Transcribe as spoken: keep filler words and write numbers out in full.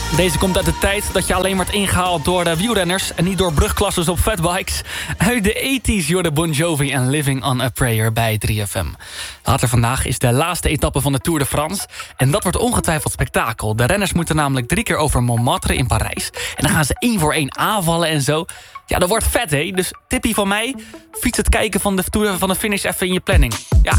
Deze komt uit de tijd dat je alleen wordt ingehaald door de wielrenners... en niet door brugklassers op fatbikes. Uit de tachtiger Jorde Bon Jovi en Living on a Prayer bij drie F M. Later vandaag is de laatste etappe van de Tour de France... en dat wordt ongetwijfeld spektakel. De renners moeten namelijk drie keer over Montmartre in Parijs... en dan gaan ze één voor één aanvallen en zo. Ja, dat wordt vet, hè? Dus tippie van mij, fiets het kijken van de, tour, van de finish even in je planning. Ja.